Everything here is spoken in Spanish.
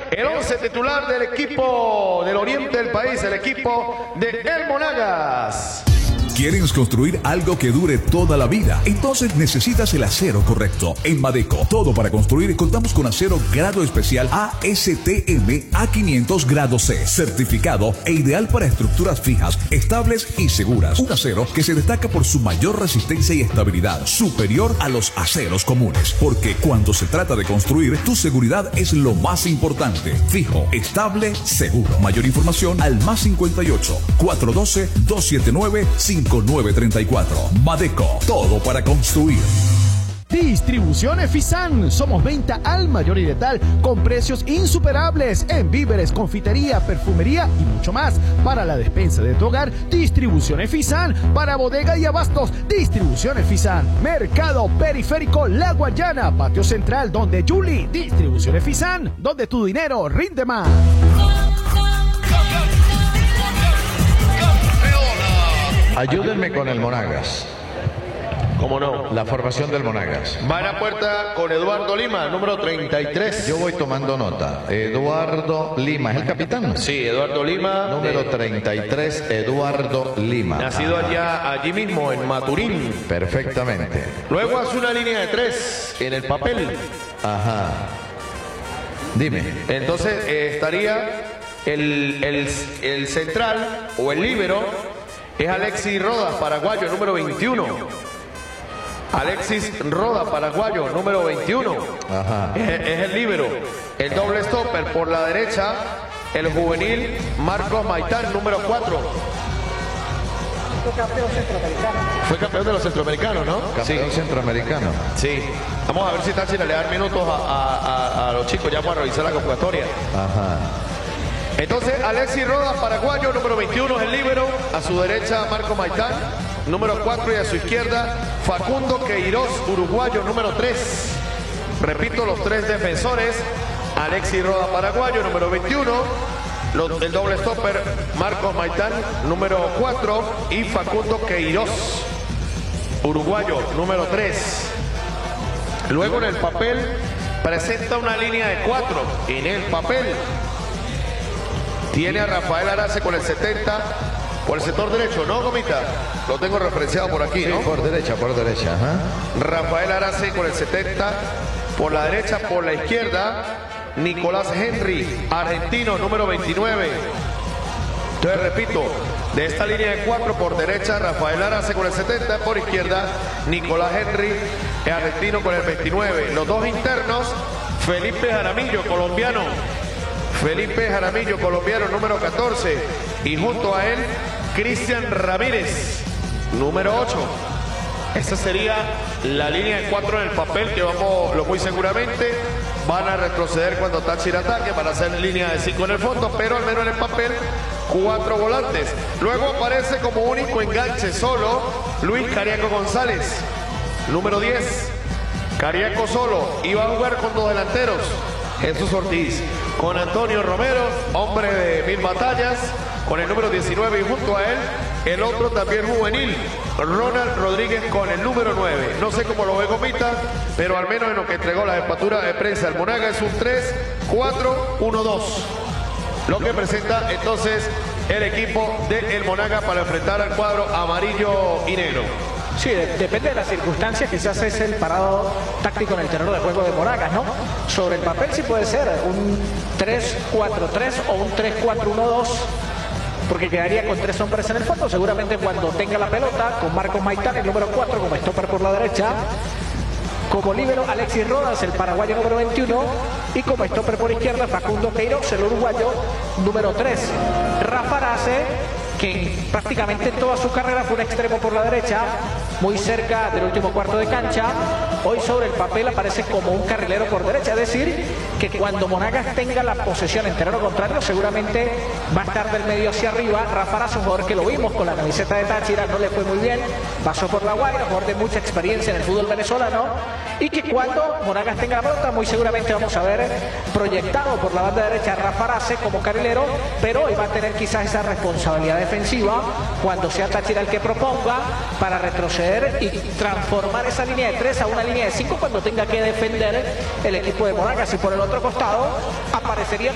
el 11 titular del equipo del oriente del país, el equipo de El Monagas. ¿Quieres construir algo que dure toda la vida? Entonces necesitas el acero correcto. En Madeco, todo para construir, contamos con acero grado especial ASTM A500 grado C, certificado e ideal para estructuras fijas, estables y seguras. Un acero que se destaca por su mayor resistencia y estabilidad, superior a los aceros comunes. Porque cuando se trata de construir, tu seguridad es lo más importante. Fijo, estable, seguro. Mayor información al +58 412 279 5934. Madeco, todo para construir. Distribuciones Fisan. Somos venta al mayor y letal con precios insuperables en víveres, confitería, perfumería y mucho más. Para la despensa de tu hogar, Distribuciones Fisan. Para bodega y abastos, Distribuciones Fisan. Mercado Periférico La Guayana, Patio Central donde Julie. Distribuciones Fisan, donde tu dinero rinde más. Ayúdenme con el Monagas. ¿Cómo no? La formación del Monagas. Va a la puerta con Eduardo Lima, número 33. Yo voy tomando nota. Eduardo Lima, ¿es el capitán? Sí, Eduardo Lima. Número 33, Eduardo Lima. Nacido allí mismo, en Maturín. Perfectamente. Luego hace una línea de 3 en el papel. Ajá. Dime. Entonces estaría el central o el líbero. Es Alexis Rodas, paraguayo, número 21. Alexis Rodas, paraguayo, número 21. Ajá. Es el líbero. El doble stopper por la derecha, el juvenil Marcos Maitán, número 4. Fue campeón centroamericano. Fue campeón de los centroamericanos, ¿no? Campeón centroamericano. Sí. Vamos a ver si Táchira le da minutos a los chicos ya para revisar la convocatoria. Ajá. Entonces, Alexis Rodas, paraguayo, número 21 es el líbero. A su derecha, Marco Maitán, número 4. Y a su izquierda, Facundo Queiroz, uruguayo, número 3. Repito, los 3 defensores. Alexis Rodas, paraguayo, número 21. El doble stopper, Marcos Maitán, número 4. Y Facundo Queiroz, uruguayo, número 3. Luego en el papel, presenta una línea de 4. En el papel tiene a Rafael Arace con el 70 por el sector derecho, ¿no, Gomita? Lo tengo referenciado por aquí, ¿no? Sí, por derecha, ajá. Rafael Arace con el 70 por la derecha, por la izquierda, Nicolás Henry, argentino, número 29. Entonces, repito, de esta línea de 4 por derecha, Rafael Arace con el 70, por izquierda, Nicolás Henry, argentino con el 29. Los dos internos, Felipe Jaramillo, colombiano. Felipe Jaramillo, colombiano, número 14. Y junto a él, Cristian Ramírez, número 8. Esa sería la línea de 4 en el papel que lo muy seguramente van a retroceder cuando Táchira ataque para hacer línea de 5 en el fondo, pero al menos en el papel 4 volantes. Luego aparece como único enganche solo Luis Cariaco González, número 10. Cariaco solo, iba a jugar con 2 delanteros. Jesús Ortiz con Antonio Romero, hombre de 1000 batallas, con el número 19 y junto a él el otro también juvenil, Ronald Rodríguez con el número 9. No sé cómo lo ve Gomita, pero al menos en lo que entregó la jefatura de prensa, el Monaga es un 3-4-1-2. Lo que presenta entonces el equipo del Monaga para enfrentar al cuadro amarillo y negro. Sí, depende de las circunstancias, quizás es el parado táctico en el terreno de juego de Monagas, ¿no? Sobre el papel sí puede ser un 3-4-3 o un 3-4-1-2, porque quedaría con 3 hombres en el fondo, seguramente cuando tenga la pelota, con Marcos Maitán, el número 4, como stopper por la derecha, como líbero Alexis Rodas, el paraguayo número 21, y como stopper por izquierda, Facundo Queiroz, el uruguayo número 3. Rafa Arace, que prácticamente toda su carrera fue un extremo por la derecha, muy cerca del último cuarto de cancha. Hoy sobre el papel aparece como un carrilero por derecha, es decir, que cuando Monagas tenga la posesión en terreno contrario, seguramente va a estar del medio hacia arriba. Rafa Arace, un jugador que lo vimos con la camiseta de Táchira, no le fue muy bien, pasó por La Guaira, jugador de mucha experiencia en el fútbol venezolano, y que cuando Monagas tenga la pelota, muy seguramente vamos a ver proyectado por la banda derecha a Rafa Arace como carrilero, pero hoy va a tener quizás esa responsabilidad defensiva cuando sea Táchira el que proponga para retroceder y transformar esa línea de 3 a una línea de 5 cuando tenga que defender el equipo de Monagas. Y por el otro costado aparecería